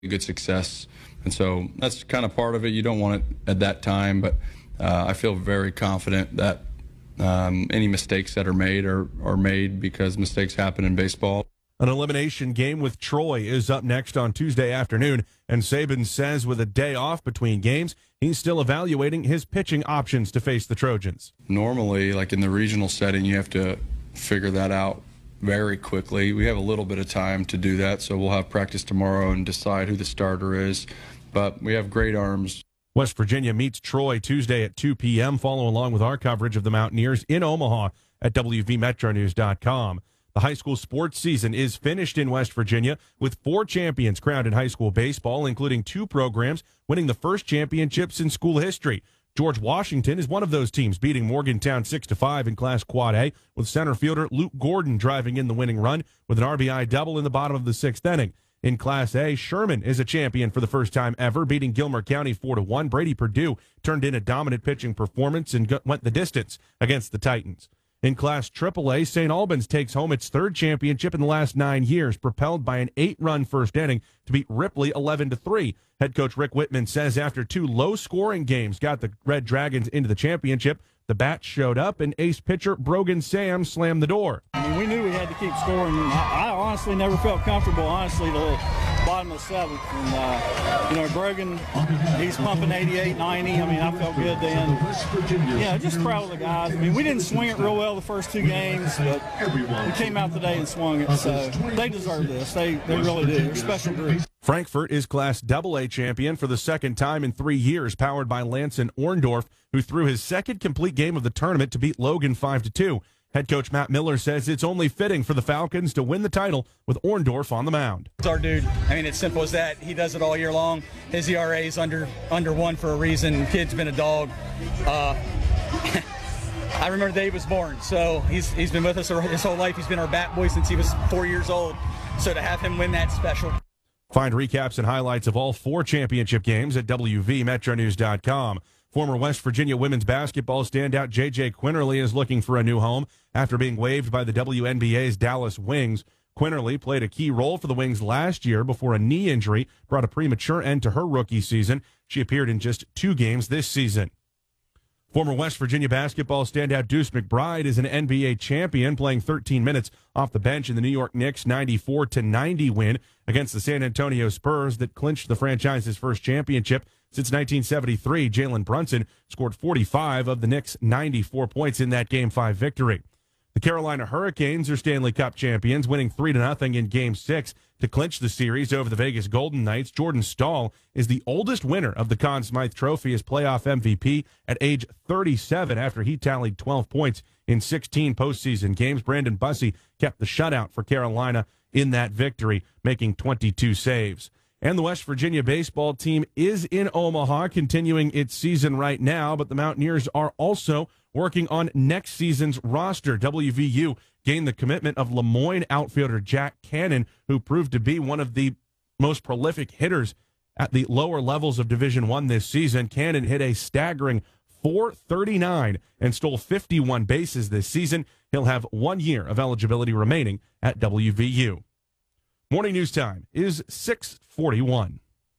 good success. And so that's kind of part of it. You don't want it at that time, but I feel very confident that any mistakes that are made because mistakes happen in baseball. An elimination game with Troy is up next on Tuesday afternoon, and Saban says with a day off between games, he's still evaluating his pitching options to face the Trojans. Normally, like in the regional setting, you have to figure that out very quickly. We have a little bit of time to do that, so we'll have practice tomorrow and decide who the starter is. But we have great arms. West Virginia meets Troy Tuesday at 2 p.m. Follow along with our coverage of the Mountaineers in Omaha at WVMetroNews.com. The high school sports season is finished in West Virginia with 4 champions crowned in high school baseball, including 2 programs winning the first championships in school history. George Washington is one of those teams, beating Morgantown 6-5 in Class Quad A, with center fielder Luke Gordon driving in the winning run with an RBI double in the bottom of the 6th inning. In Class A, Sherman is a champion for the first time ever, beating Gilmer County 4-1. Brady Perdue turned in a dominant pitching performance and went the distance against the Titans. In Class AAA, St. Albans takes home its 3rd championship in the last 9 years, propelled by an 8-run first inning to beat Ripley 11-3. Head coach Rick Whitman says after 2 low-scoring games got the Red Dragons into the championship, the Bats showed up and ace pitcher Brogan Sam slammed the door. I mean, we knew we had to keep scoring. I honestly never felt comfortable, the bottom of the 7th. And, Brogan, he's pumping 88, 90. I mean, I felt good then. Yeah, just proud of the guys. I mean, we didn't swing it real well the first 2 games, but we came out today and swung it. So they deserve this. They really do. They're a special group. Frankfort is Class AA champion for the 2nd time in 3 years, powered by Lanson Orndorff, who threw his 2nd complete game of the tournament to beat Logan 5-2. Head coach Matt Miller says it's only fitting for the Falcons to win the title with Orndorff on the mound. It's our dude. I mean, it's simple as that. He does it all year long. His ERA is under 1 for a reason. Kid's been a dog. I remember the day he was born, so he's been with us his whole life. He's been our bat boy since he was 4 years old. So to have him win that special. Find recaps and highlights of all 4 championship games at WVMetroNews.com. Former West Virginia women's basketball standout J.J. Quinterly is looking for a new home after being waived by the WNBA's Dallas Wings. Quinterly played a key role for the Wings last year before a knee injury brought a premature end to her rookie season. She appeared in just 2 games this season. Former West Virginia basketball standout Deuce McBride is an NBA champion, playing 13 minutes off the bench in the New York Knicks' 94-90 win against the San Antonio Spurs that clinched the franchise's first championship since 1973. Jalen Brunson scored 45 of the Knicks' 94 points in that Game 5 victory. The Carolina Hurricanes are Stanley Cup champions, winning 3-0 in Game 6 to clinch the series over the Vegas Golden Knights. Jordan Staal is the oldest winner of the Conn Smythe Trophy as playoff MVP at age 37 after he tallied 12 points in 16 postseason games. Brandon Bussey kept the shutout for Carolina in that victory, making 22 saves. And the West Virginia baseball team is in Omaha, continuing its season right now, but the Mountaineers are also working on next season's roster. WVU gained the commitment of Lemoyne outfielder Jack Cannon, who proved to be one of the most prolific hitters at the lower levels of Division I this season. Cannon hit a staggering .439 and stole 51 bases this season. He'll have 1 year of eligibility remaining at WVU. Morning news time is 6:41.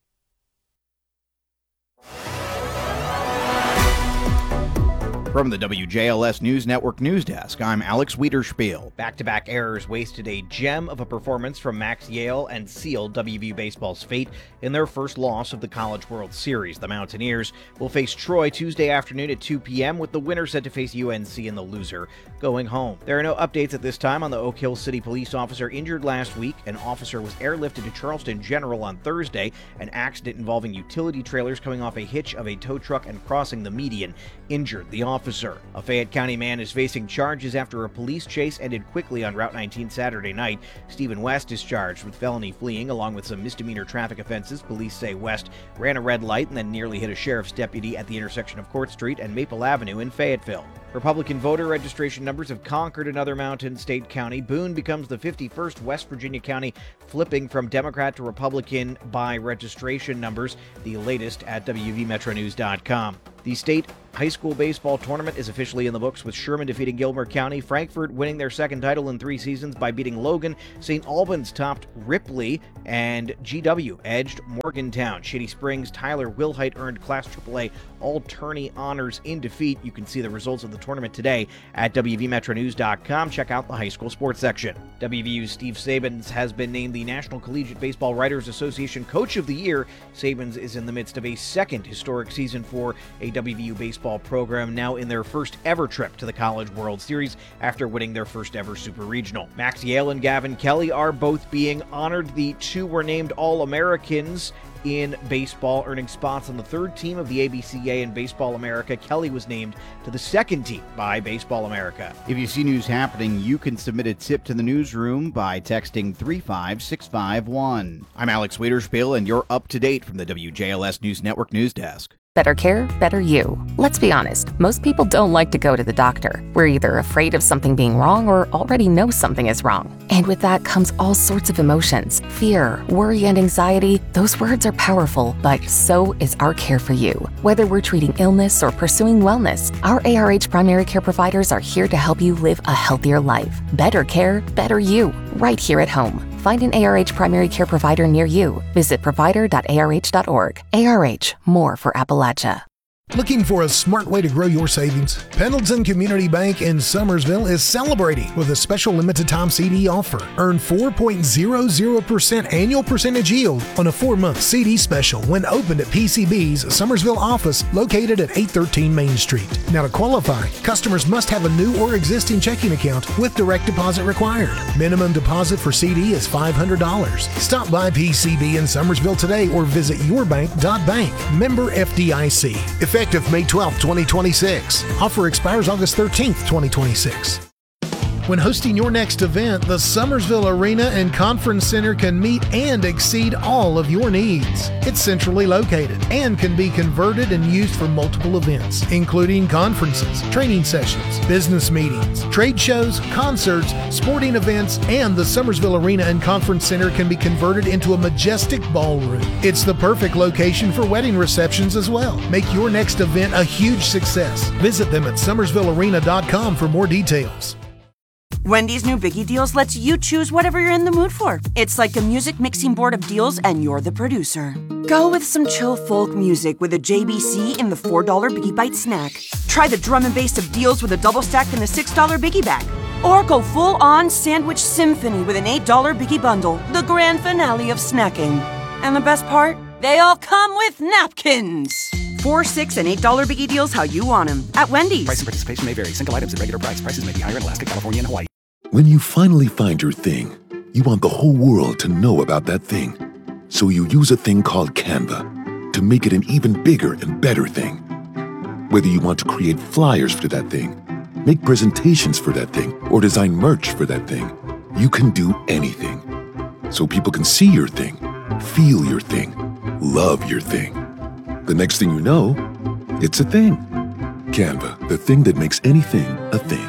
From the WJLS News Network News Desk, I'm Alex Wiederspiel. Back-to-back errors wasted a gem of a performance from Max Yale and sealed WVU baseball's fate in their first loss of the College World Series. The Mountaineers will face Troy Tuesday afternoon at 2 p.m. with the winner set to face UNC and the loser going home. There are no updates at this time on the Oak Hill City police officer injured last week. An officer was airlifted to Charleston General on Thursday. An accident involving utility trailers coming off a hitch of a tow truck and crossing the median injured the officer. A Fayette County man is facing charges after a police chase ended quickly on Route 19 Saturday night. Stephen West is charged with felony fleeing along with some misdemeanor traffic offenses. Police say West ran a red light and then nearly hit a sheriff's deputy at the intersection of Court Street and Maple Avenue in Fayetteville. Republican voter registration numbers have conquered another Mountain State county. Boone becomes the 51st West Virginia county, flipping from Democrat to Republican by registration numbers, the latest at WVMetroNews.com. The state high school baseball tournament is officially in the books, with Sherman defeating Gilmer County, Frankfort winning their second title in 3 seasons by beating Logan, St. Albans topped Ripley, and GW edged Morgantown. Shady Springs, Tyler Wilhite earned Class AAA All-Tourney honors in defeat. You can see the results of the tournament today at WVMetroNews.com. Check out the high school sports section. WVU's Steve Sabins has been named the National Collegiate Baseball Writers Association Coach of the Year. Sabins is in the midst of a second historic season for a WVU baseball program, now in their first ever trip to the College World Series after winning their first ever Super Regional. Max Yale and Gavin Kelly are both being honored. The two were named All-Americans in baseball, earning spots on the third team of the ABCA and Baseball America. Kelly was named to the second team by Baseball America. If you see news happening, you can submit a tip to the newsroom by texting 35651. I'm Alex Wiederspiel, and you're up to date from the WJLS News Network News Desk. Better care, better you. Let's be honest, most people don't like to go to the doctor. We're either afraid of something being wrong or already know something is wrong. And with that comes all sorts of emotions. Fear, worry, and anxiety. Those words are powerful, but so is our care for you. Whether we're treating illness or pursuing wellness, our ARH primary care providers are here to help you live a healthier life. Better care, better you. Right here at home. Find an ARH primary care provider near you. Visit provider.arh.org. ARH, more for Appalachia. Looking for a smart way to grow your savings? Pendleton Community Bank in Summersville is celebrating with a special limited time CD offer. Earn 4.00% annual percentage yield on a 4-month CD special when opened at PCB's Summersville office located at 813 Main Street. Now, to qualify, customers must have a new or existing checking account with direct deposit required. Minimum deposit for CD is $500. Stop by PCB in Summersville today or visit yourbank.bank. Member FDIC. Effective May 12, 2026. Offer expires August 13th, 2026. When hosting your next event, the Summersville Arena and Conference Center can meet and exceed all of your needs. It's centrally located and can be converted and used for multiple events, including conferences, training sessions, business meetings, trade shows, concerts, sporting events, and the Summersville Arena and Conference Center can be converted into a majestic ballroom. It's the perfect location for wedding receptions as well. Make your next event a huge success. Visit them at summersvillearena.com for more details. Wendy's new Biggie Deals lets you choose whatever you're in the mood for. It's like a music mixing board of deals, and you're the producer. Go with some chill folk music with a JBC in the $4 Biggie Bite snack. Try the drum and bass of deals with a double stack in the $6 Biggie Bag. Or go full-on sandwich symphony with an $8 Biggie Bundle, the grand finale of snacking. And the best part? They all come with napkins. $4, $6, and $8 Biggie Deals how you want them at Wendy's. Price and participation may vary. Single items at regular price. Prices may be higher in Alaska, California, and Hawaii. When you finally find your thing, you want the whole world to know about that thing. So you use a thing called Canva to make it an even bigger and better thing. Whether you want to create flyers for that thing, make presentations for that thing, or design merch for that thing, you can do anything. So people can see your thing, feel your thing, love your thing. The next thing you know, it's a thing. Canva, the thing that makes anything a thing.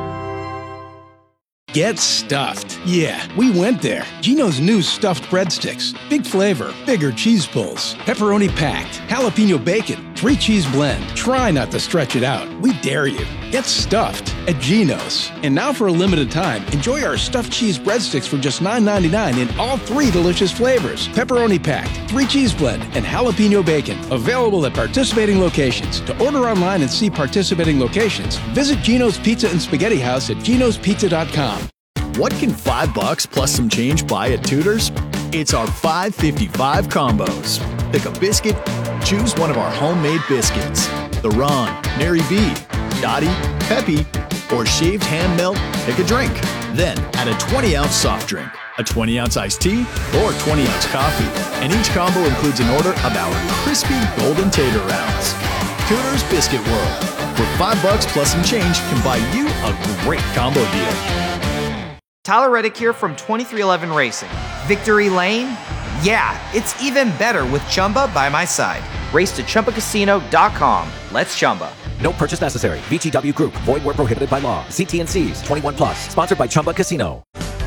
Get stuffed. Yeah, we went there. Geno's new stuffed breadsticks. Big flavor, bigger cheese pulls, pepperoni packed, jalapeno bacon, 3-cheese blend. Try not to stretch it out. We dare you. Get stuffed at Geno's. And now for a limited time, enjoy our stuffed cheese breadsticks for just $9.99 in all 3 delicious flavors. Pepperoni packed, 3-cheese blend, and jalapeno bacon. Available at participating locations. To order online and see participating locations, visit Geno's Pizza and Spaghetti House at genospizza.com. What can $5 plus some change buy at Tudor's? It's our $5.55 combos. Pick a biscuit, choose one of our homemade biscuits. The Ron, Mary B, Dottie, Peppy, or shaved ham melt, pick a drink. Then add a 20-ounce soft drink, a 20-ounce iced tea, or 20-ounce coffee. And each combo includes an order of our crispy golden tater rounds. Tudor's Biscuit World, where $5 plus some change can buy you a great combo deal. Tyler Reddick here from 2311 Racing. Victory Lane? Yeah, it's even better with Chumba by my side. Race to ChumbaCasino.com. Let's Chumba. No purchase necessary. VGW Group. Void where prohibited by law. See T&Cs. 21 plus. Sponsored by Chumba Casino.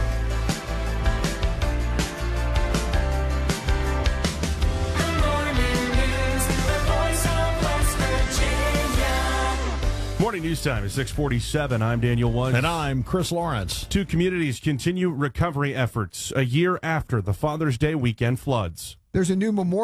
Morning news time is 6:47. I'm Daniel Woods. And I'm Chris Lawrence. Two communities continue recovery efforts a year after the Father's Day weekend floods. There's a new memorial